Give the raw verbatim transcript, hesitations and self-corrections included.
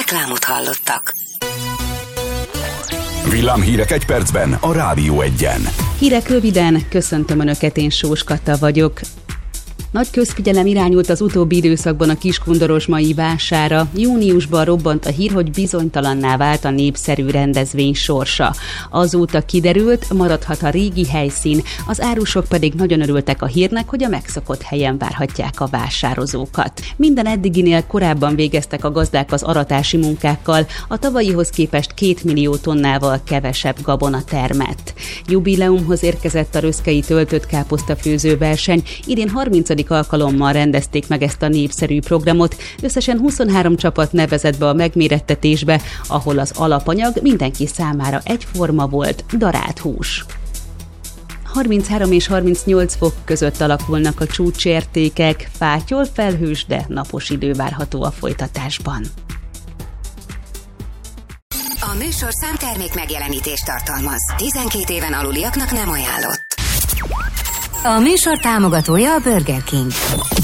Reklámot hallottak. Villámhírek egy percben a Rádió Egyen. Hírek röviden, köszöntöm Önöket, én Sós Kata vagyok. Nagy közfigyelem irányult az utóbbi időszakban a Kiskun-Dorozsmai vására. Júniusban robbant a hír, hogy bizonytalanná vált a népszerű rendezvény sorsa. Azóta kiderült, maradhat a régi helyszín, az árusok pedig nagyon örültek a hírnek, hogy a megszokott helyen várhatják a vásározókat. Minden eddiginél korábban végeztek a gazdák az aratási munkákkal, a tavalyihoz képest két millió tonnával kevesebb gabona termett. Jubileumhoz érkezett a röszkei töltött káposztafőző verseny, idén harmincadik alkalommal rendezték meg ezt a népszerű programot. Összesen huszonhárom csapat nevezett be a megmérettetésbe, ahol az alapanyag mindenki számára egyforma volt, darált hús. harminchárom és harmincnyolc fok között alakulnak a csúcsértékek, fátyol, felhős, de napos idő várható a folytatásban. A műsorszám termék megjelenítést tartalmaz. tizenkét éven aluliaknak nem ajánlott. A műsor támogatója a Burger King.